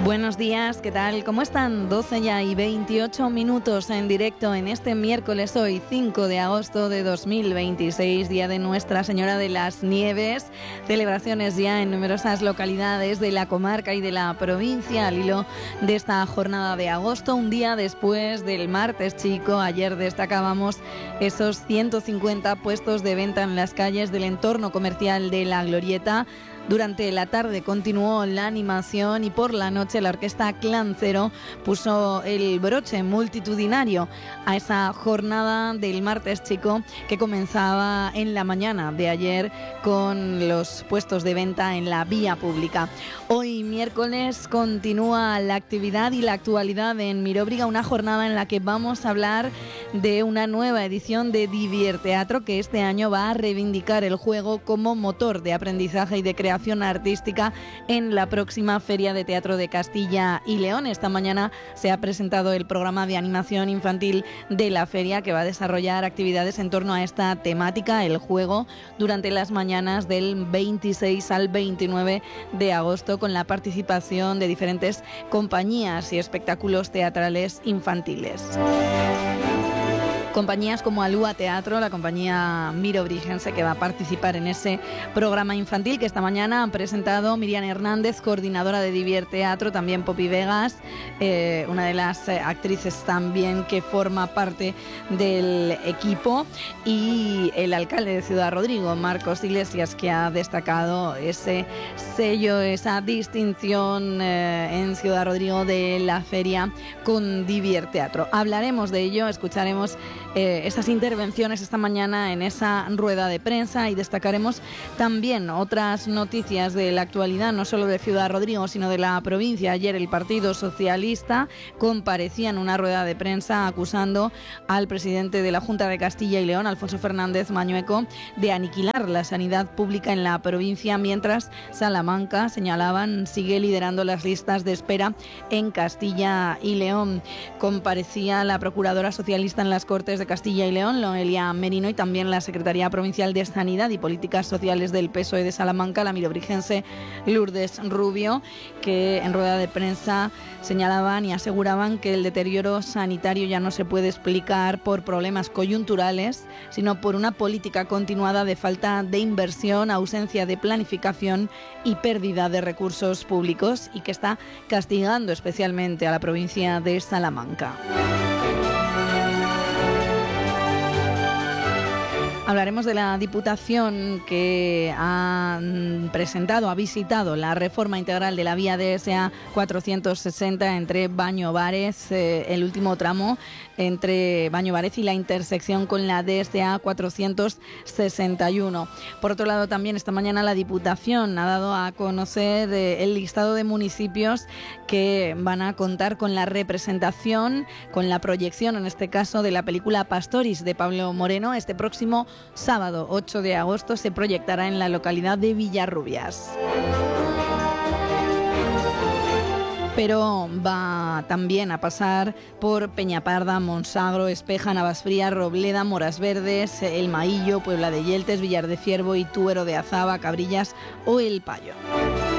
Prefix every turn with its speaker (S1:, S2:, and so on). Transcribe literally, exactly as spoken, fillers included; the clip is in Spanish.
S1: Buenos días, ¿qué tal? ¿Cómo están? doce ya y veintiocho minutos en directo en este miércoles, hoy cinco de agosto de dos mil veintiséis, día de Nuestra Señora de las Nieves. Celebraciones ya en numerosas localidades de la comarca y de la provincia al hilo de esta jornada de agosto, un día después del martes chico. Ayer destacábamos esos ciento cincuenta puestos de venta en las calles del entorno comercial de La Glorieta. Durante la tarde continuó la animación y por la noche la orquesta Clan Cero puso el broche multitudinario a esa jornada del martes chico que comenzaba en la mañana de ayer con los puestos de venta en la vía pública. Hoy miércoles continúa la actividad y la actualidad en Miróbriga, una jornada en la que vamos a hablar de una nueva edición de Divierteatro que este año va a reivindicar el juego como motor de aprendizaje y de creación artística en la próxima Feria de Teatro de Castilla y León. Esta mañana se ha presentado el programa de animación infantil de la feria, que va a desarrollar actividades en torno a esta temática, el juego, durante las mañanas del veintiséis al veintinueve de agosto, con la participación de diferentes compañías y espectáculos teatrales infantiles. Compañías como Alúa Teatro, la compañía mirobrigense que va a participar en ese programa infantil que esta mañana han presentado Miriam Hernández, coordinadora de Divierteatro, también Poppy Vegas, eh, una de las eh, actrices también que forma parte del equipo, y el alcalde de Ciudad Rodrigo, Marcos Iglesias, que ha destacado ese sello, esa distinción eh, en Ciudad Rodrigo de la feria con Divierteatro. Hablaremos de ello, escucharemos Eh, esas intervenciones esta mañana en esa rueda de prensa y destacaremos también otras noticias de la actualidad, no solo de Ciudad Rodrigo, sino de la provincia. Ayer el Partido Socialista comparecía en una rueda de prensa acusando al presidente de la Junta de Castilla y León, Alfonso Fernández Mañueco, de aniquilar la sanidad pública en la provincia, mientras Salamanca, señalaban, sigue liderando las listas de espera en Castilla y León. Comparecía la procuradora socialista en las Cortes de Castilla y León, Noelia Merino, y también la Secretaría Provincial de Sanidad y Políticas Sociales del P S O E de Salamanca, la mirobrigense Lourdes Rubio, que en rueda de prensa señalaban y aseguraban que el deterioro sanitario ya no se puede explicar por problemas coyunturales, sino por una política continuada de falta de inversión, ausencia de planificación y pérdida de recursos públicos, y que está castigando especialmente a la provincia de Salamanca. Hablaremos de la Diputación que ha presentado, ha visitado la reforma integral de la vía D S A cuatrocientos sesenta entre Baño-Várez, eh, el último tramo entre Baño-Várez y la intersección con la D S A cuatrocientos sesenta y uno. Por otro lado, también esta mañana la Diputación ha dado a conocer eh, el listado de municipios que van a contar con la representación, con la proyección, en este caso, de la película Pastoris de Pablo Moreno. Este próximo sábado ocho de agosto se proyectará en la localidad de Villarrubias. Pero va también a pasar por Peñaparda, Monsagro, Espeja, Navasfría, Robleda, Moras Verdes, El Mahillo, Puebla de Yeltes, Villar de Ciervo y Túero de Azaba, Cabrillas o El Payo.